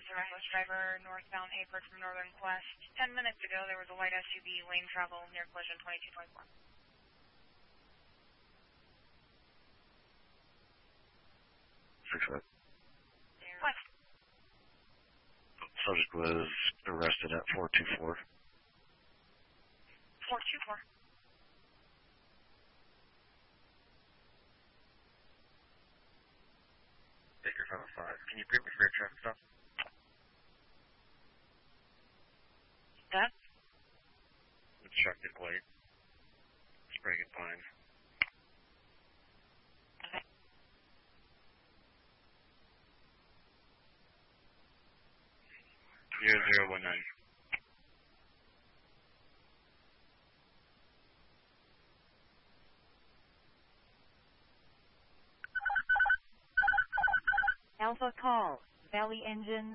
reckless driver, northbound Apron from Northern Quest. 10 minutes ago, there was a light SUV lane travel near collision 2224. Fix that. West. Subject was arrested at 424. 424. Baker 505. Can you brief me for your traffic stop? That? Obstructed light. Sprague and Pine. Okay. Zero 019. Alpha call, Valley Engine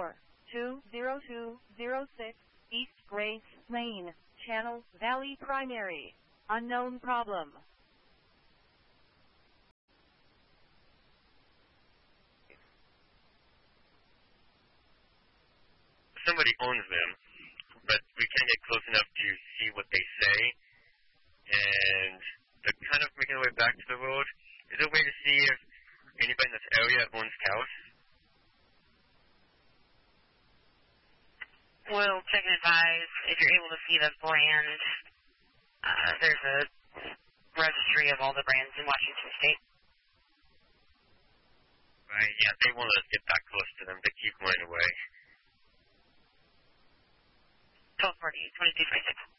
420206, East Grace Lane, Channel Valley Primary. Unknown problem. Somebody owns them, but we can't get close enough to see what they say, and they're kind of making their way back to the road. Is there a way to see if anybody in this area owns cows? We'll check and advise if you're able to see the brand. There's a registry of all the brands in Washington State. Right, yeah, they won't let us get that close to them. They keep running away. 1240, 2226.